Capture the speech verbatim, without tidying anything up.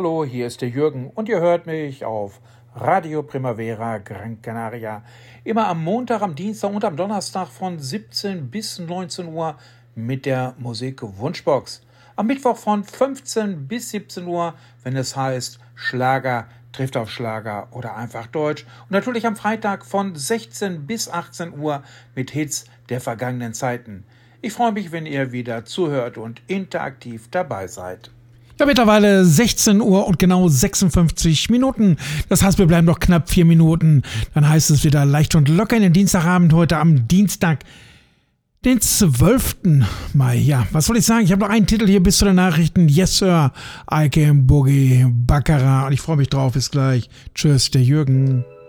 Hallo, hier ist der Jürgen und ihr hört mich auf Radio Primavera Gran Canaria. Immer am Montag, am Dienstag und am Donnerstag von siebzehn bis neunzehn Uhr mit der Musik Wunschbox. Am Mittwoch von fünfzehn bis siebzehn Uhr, wenn es heißt Schlager trifft auf Schlager oder einfach Deutsch. Und natürlich am Freitag von sechzehn bis achtzehn Uhr mit Hits der vergangenen Zeiten. Ich freue mich, wenn ihr wieder zuhört und interaktiv dabei seid. Ja, mittlerweile sechzehn Uhr und genau sechsundfünfzig Minuten. Das heißt, wir bleiben noch knapp vier Minuten. Dann heißt es wieder leicht und locker in den Dienstagabend heute am Dienstag, den zwölften Mai. Ja, was soll ich sagen? Ich habe noch einen Titel hier bis zu den Nachrichten. Yes, Sir, I Can Boogie Baccarat. Und ich freue mich drauf. Bis gleich. Tschüss, der Jürgen.